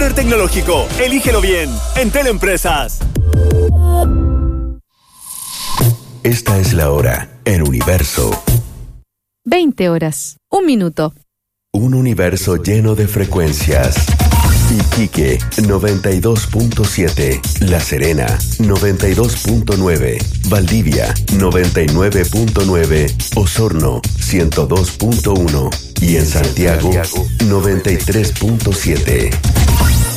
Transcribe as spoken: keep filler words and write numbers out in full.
partner tecnológico. Elígelo bien. Entel Empresas. Esta es la hora en Universo. veinte horas, un minuto. Un universo lleno de frecuencias. Iquique, noventa y dos punto siete. La Serena, noventa y dos punto nueve. Valdivia, noventa y nueve punto nueve. Osorno, ciento dos punto uno. Y en Santiago, noventa y tres punto siete.